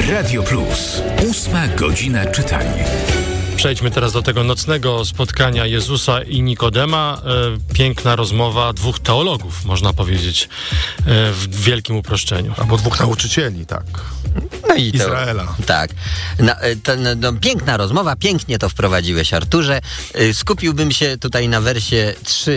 Radio Plus. 8 godzina czytania. Przejdźmy teraz do tego nocnego spotkania Jezusa i Nikodema. Piękna rozmowa dwóch teologów, można powiedzieć, w wielkim uproszczeniu. Albo dwóch nauczycieli, tak. No i Izraela. Tak. Piękna rozmowa, pięknie to wprowadziłeś, Arturze. Skupiłbym się tutaj na wersie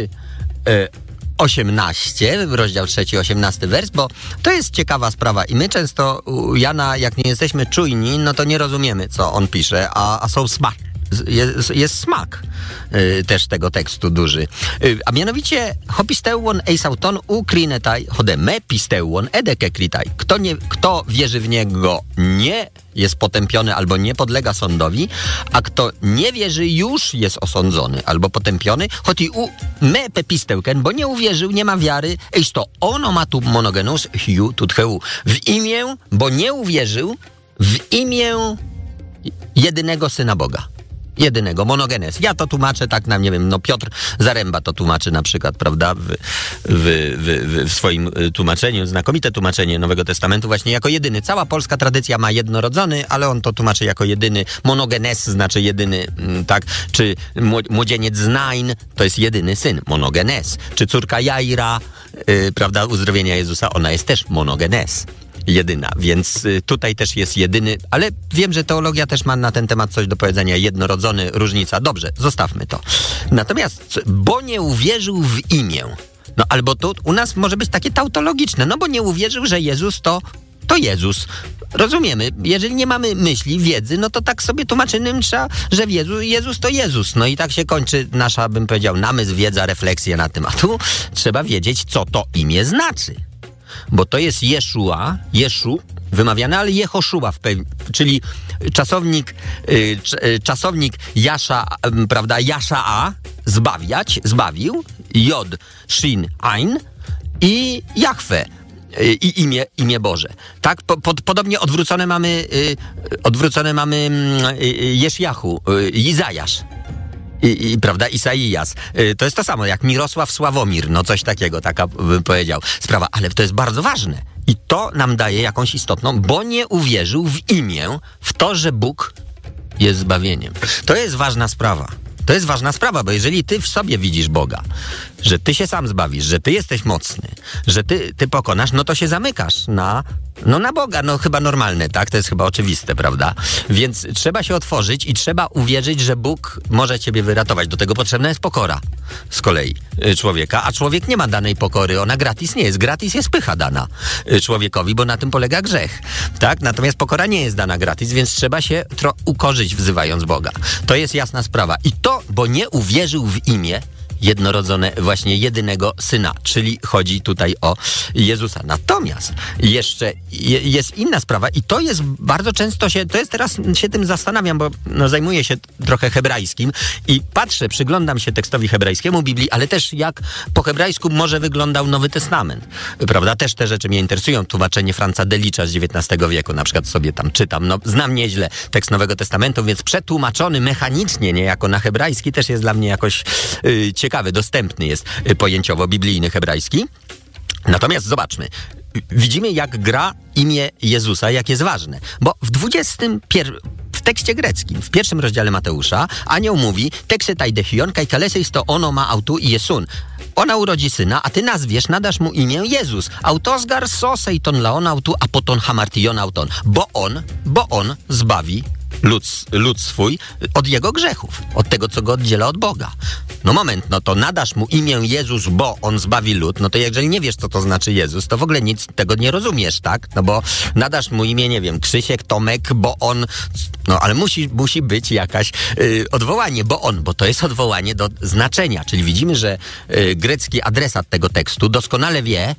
3:18, rozdział 3, 18 wers, bo to jest ciekawa sprawa i my często u Jana, jak nie jesteśmy czujni, no to nie rozumiemy, co on pisze, a są smak. Jest smak też tego tekstu duży. A mianowicie hopisteuon eisauton ukrinetai hodeme pisteuon edekekritai. Kto wierzy w niego, nie jest potępiony albo nie podlega sądowi, a kto nie wierzy, już jest osądzony albo potępiony, choti u me pepisteuken, bo nie uwierzył, nie ma wiary, eis to onomatu monogenos hiu tutheu. W imię, bo nie uwierzył, w imię jedynego Syna Boga. Jedynego, monogenes. Ja to tłumaczę tak nie wiem, Piotr Zaręba to tłumaczy na przykład, prawda, w swoim tłumaczeniu, znakomite tłumaczenie Nowego Testamentu właśnie jako jedyny. Cała polska tradycja ma jednorodzony, ale on to tłumaczy jako jedyny. Monogenes znaczy jedyny, tak? Czy młodzieniec Znain to jest jedyny syn, monogenes. Czy córka Jaira, prawda, uzdrowienia Jezusa, ona jest też monogenes. Jedyna, więc tutaj też jest jedyny, ale wiem, że teologia też ma na ten temat coś do powiedzenia, jednorodzony, różnica. Dobrze, zostawmy to. Natomiast, bo nie uwierzył w imię, no albo tu u nas może być takie tautologiczne, no bo nie uwierzył, że Jezus to Jezus. Rozumiemy, jeżeli nie mamy myśli, wiedzy, no to tak sobie tłumaczymy, że Jezus to Jezus. No i tak się kończy nasza, bym powiedział, namysł, wiedza, refleksja na temat. Tu trzeba wiedzieć, co to imię znaczy. Bo to jest Jeszu, wymawiane, ale Jehoszua, czyli czasownik Jasza, prawda, Jasza, zbawiać, zbawił, Jod, Shin, Ain i Jahwe, i imię Boże. Tak, podobnie odwrócone mamy Jeszjachu, Izajasz. Prawda, Isaias. To jest to samo jak Mirosław Sławomir, no coś takiego, taka bym powiedział sprawa, ale to jest bardzo ważne i to nam daje jakąś istotną, bo nie uwierzył w imię, w to, że Bóg jest zbawieniem. To jest ważna sprawa. To jest ważna sprawa, bo jeżeli ty w sobie widzisz Boga, że ty się sam zbawisz, że ty jesteś mocny, że ty pokonasz, no to się zamykasz na Boga, no chyba normalne, tak? To jest chyba oczywiste, prawda? Więc trzeba się otworzyć i trzeba uwierzyć, że Bóg może ciebie wyratować. Do tego potrzebna jest pokora z kolei człowieka, a człowiek nie ma danej pokory, ona gratis nie jest. Gratis jest pycha dana człowiekowi, bo na tym polega grzech, tak? Natomiast pokora nie jest dana gratis, więc trzeba się ukorzyć wzywając Boga. To jest jasna sprawa. I to, bo nie uwierzył w imię jednorodzone, właśnie jedynego Syna, czyli chodzi tutaj o Jezusa. Natomiast jeszcze jest inna sprawa i to jest bardzo często teraz się tym zastanawiam, bo zajmuję się trochę hebrajskim i patrzę, przyglądam się tekstowi hebrajskiemu Biblii, ale też jak po hebrajsku może wyglądał Nowy Testament, prawda? Też te rzeczy mnie interesują. Tłumaczenie Franza Delicza z XIX wieku, na przykład sobie tam czytam. Znam nieźle tekst Nowego Testamentu, więc przetłumaczony mechanicznie niejako na hebrajski też jest dla mnie jakoś ciekawy, dostępny jest pojęciowo biblijny hebrajski. Natomiast zobaczmy, widzimy jak gra imię Jezusa, jak jest ważne, bo w tekście greckim, w 1 rozdziale Mateusza, anioł mówi, teksetaj dechion, kaj kaleseis to ono ma autu i jesun. Ona urodzi syna, a ty nazwiesz, nadasz mu imię Jezus. Autosgar sosej ton laon autu, a poton hamartion auton. Bo on zbawi lud swój od jego grzechów, od tego, co go oddziela od Boga. No moment, no to nadasz mu imię Jezus, bo on zbawi lud, no to jeżeli nie wiesz, co to znaczy Jezus, to w ogóle nic tego nie rozumiesz, tak? No bo nadasz mu imię, nie wiem, Krzysiek, Tomek, bo on, no ale musi być jakaś odwołanie, bo to jest odwołanie do znaczenia, czyli widzimy, że grecki adresat tego tekstu doskonale wie,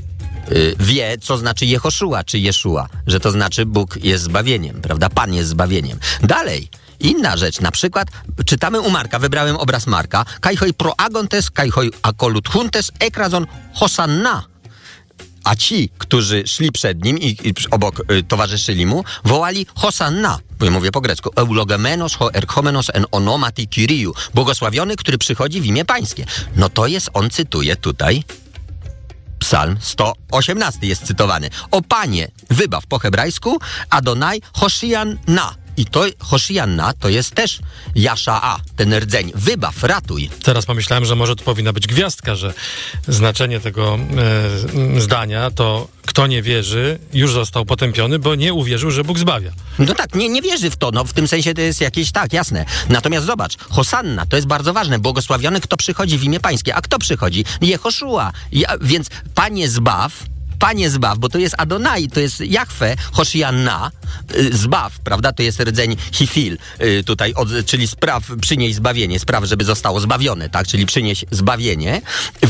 co znaczy Jehoszua czy Jeszua, że to znaczy Bóg jest zbawieniem, prawda? Pan jest zbawieniem. Dalej, inna rzecz, na przykład czytamy u Marka, wybrałem obraz Marka, kajhoj proagontes, kajhoj akolutchuntes, ekrazon hosanna. A ci, którzy szli przed nim i obok towarzyszyli mu, wołali hosanna. Bo ja mówię po grecku. Eulogemenos ho erchomenos en onomati Kyriu. Błogosławiony, który przychodzi w imię pańskie. No to jest, on cytuje tutaj Psalm 118 jest cytowany. O Panie, wybaw po hebrajsku, Adonai Hoshianna. I to Hoshianna to jest też Jasza'a, ten rdzeń. Wybaw, ratuj. Teraz pomyślałem, że może to powinna być gwiazdka, że znaczenie tego zdania to kto nie wierzy, już został potępiony, bo nie uwierzył, że Bóg zbawia. No tak, nie wierzy w to, no w tym sensie to jest jakieś, tak, jasne. Natomiast zobacz, Hosanna, to jest bardzo ważne, błogosławiony kto przychodzi w imię Pańskie. A kto przychodzi? Jehoszua. Więc Panie zbaw, bo to jest Adonai, to jest Jahwe, Hoshianna, zbaw, prawda? To jest rdzeń hifil, tutaj, czyli przynieś zbawienie, spraw, żeby zostało zbawione, tak? Czyli przynieś zbawienie.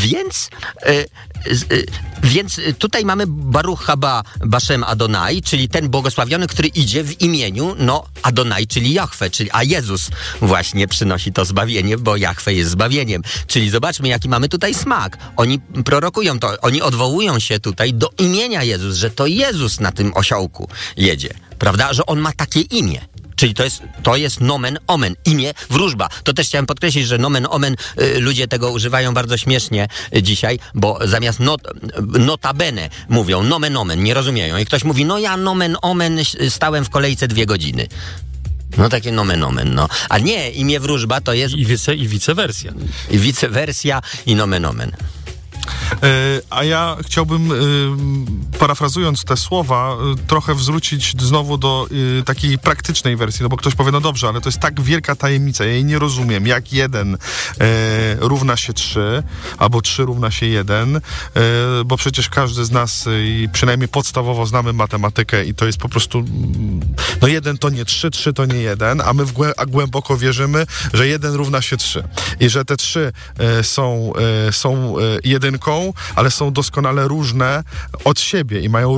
Więc tutaj mamy Baruch haba Bashem Adonai, czyli ten błogosławiony, który idzie w imieniu, Adonai, czyli Jahwe, a Jezus właśnie przynosi to zbawienie, bo Jahwe jest zbawieniem. Czyli zobaczmy, jaki mamy tutaj smak. Oni prorokują to, oni odwołują się tutaj do imienia Jezus, że to Jezus na tym osiołku jedzie, prawda? Że on ma takie imię. Czyli to jest nomen omen, imię, wróżba. To też chciałem podkreślić, że nomen omen, ludzie tego używają bardzo śmiesznie dzisiaj, bo zamiast notabene mówią nomen omen, nie rozumieją. I ktoś mówi, ja nomen omen stałem w kolejce 2 godziny. No takie nomen omen, A nie, imię wróżba to jest... I wicewersja. I wicewersja i nomen omen. A ja chciałbym, parafrazując te słowa, trochę zwrócić znowu do takiej praktycznej wersji, bo ktoś powie, dobrze, ale to jest tak wielka tajemnica, ja jej nie rozumiem, jak 1 równa się 3, albo 3 równa się 1, bo przecież każdy z nas, przynajmniej podstawowo znamy matematykę i to jest po prostu, 1 to nie 3, 3 to nie 1, a my głęboko wierzymy, że 1 równa się 3 i że te 3 są jedynką, ale są doskonale różne od siebie i mają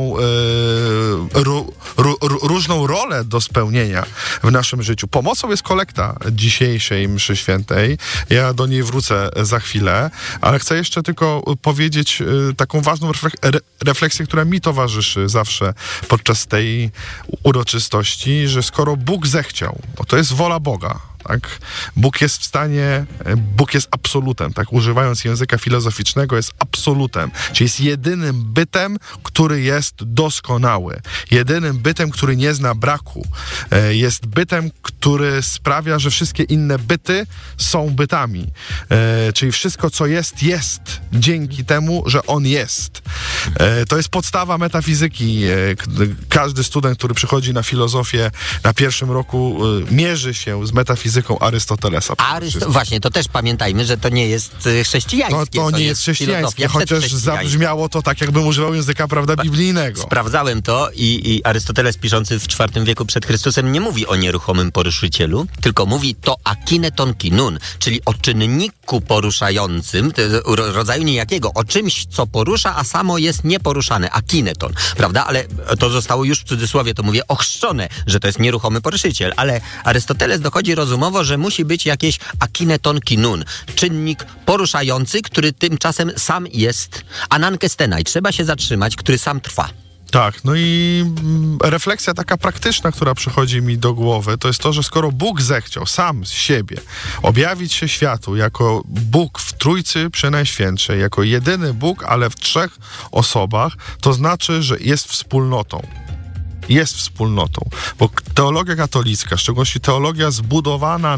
różną rolę do spełnienia w naszym życiu. Pomocą jest kolekta dzisiejszej mszy świętej. Ja do niej wrócę za chwilę, ale chcę jeszcze tylko powiedzieć taką ważną refleksję, która mi towarzyszy zawsze podczas tej uroczystości, że skoro Bóg zechciał, bo to jest wola Boga, tak? Bóg jest w stanie, Bóg jest absolutem, tak? Używając języka filozoficznego, jest absolutem, czyli jest jedynym bytem, który jest doskonały, jedynym bytem, który nie zna braku, jest bytem, który sprawia, że wszystkie inne byty są bytami, czyli wszystko, co jest dzięki temu, że On jest. To jest podstawa metafizyki. Każdy student, który przychodzi na filozofię na 1. roku, mierzy się z metafizyką Arystotelesa. Właśnie, to też pamiętajmy, że to nie jest chrześcijańskie. To nie jest chrześcijańskie, chociaż zabrzmiało to tak, jakbym używał języka, biblijnego. Sprawdzałem to i Arystoteles, piszący w IV wieku przed Chrystusem, nie mówi o nieruchomym poruszycielu, tylko mówi to akineton kinun, czyli o czynniku poruszającym, rodzaju niejakiego, o czymś, co porusza, a samo jest nieporuszane, akineton, prawda? Ale to zostało już w cudzysłowie, to mówię, ochrzczone, że to jest nieruchomy poruszyciel, ale Arystoteles dochodzi rozumowo, że musi być jakieś akineton kinun, czynnik poruszający, który tymczasem sam jest anankestenai, trzeba się zatrzymać, który sam trwa. Tak, i refleksja taka praktyczna, która przychodzi mi do głowy, to jest to, że skoro Bóg zechciał sam z siebie objawić się światu jako Bóg w Trójcy Przenajświętszej, jako jedyny Bóg, ale w 3 osobach, to znaczy, że jest wspólnotą. Jest wspólnotą, bo teologia katolicka, w szczególności teologia zbudowana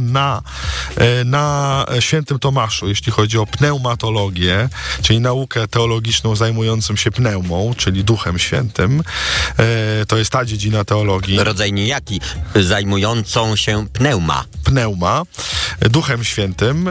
na świętym Tomaszu, jeśli chodzi o pneumatologię, czyli naukę teologiczną zajmującą się pneumą, czyli Duchem Świętym, to jest ta dziedzina teologii. Rodzaj niejaki, zajmującą się pneuma, Duchem Świętym,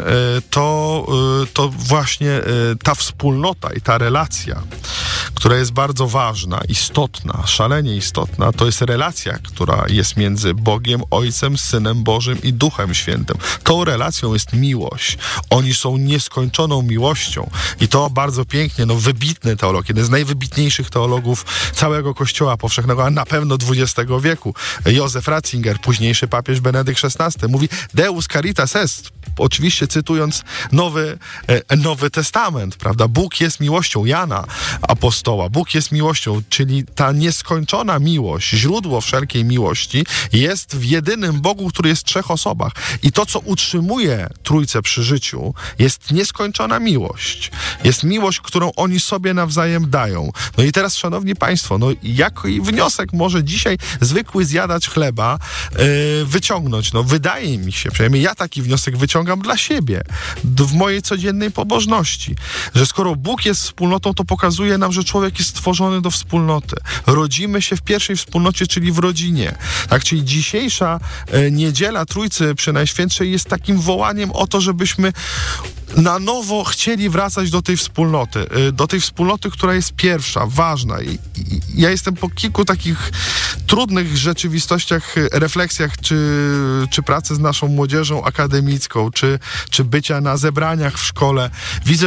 to właśnie ta wspólnota i ta relacja, która jest bardzo ważna, istotna, szalenie istotna, to jest relacja, która jest między Bogiem, Ojcem, Synem Bożym i Duchem Świętym. Tą relacją jest miłość. Oni są nieskończoną miłością. I to bardzo pięknie, wybitny teolog, jeden z najwybitniejszych teologów całego Kościoła powszechnego, a na pewno XX wieku, Józef Ratzinger, późniejszy papież Benedykt XVI, mówi Deus caritas est, oczywiście cytując Nowy Testament, prawda? Bóg jest miłością, Jana apostoła. Bóg jest miłością, czyli ta nieskończona miłość miłość, źródło wszelkiej miłości jest w jedynym Bogu, który jest w 3 osobach. I to, co utrzymuje Trójcę przy życiu, jest nieskończona miłość. Jest miłość, którą oni sobie nawzajem dają. No i teraz, szanowni państwo, no jaki wniosek może dzisiaj zwykły zjadacz chleba wyciągnąć? No wydaje mi się, przynajmniej ja taki wniosek wyciągam dla siebie, w mojej codziennej pobożności, że skoro Bóg jest wspólnotą, to pokazuje nam, że człowiek jest stworzony do wspólnoty. Rodzimy się w pierwszej wspólnocie, czyli w rodzinie. Tak, czyli dzisiejsza niedziela Trójcy przy Najświętszej jest takim wołaniem o to, żebyśmy na nowo chcieli wracać do tej wspólnoty, która jest pierwsza, ważna. I ja jestem po kilku takich trudnych rzeczywistościach, refleksjach, czy pracy z naszą młodzieżą akademicką, czy bycia na zebraniach w szkole. Widzę,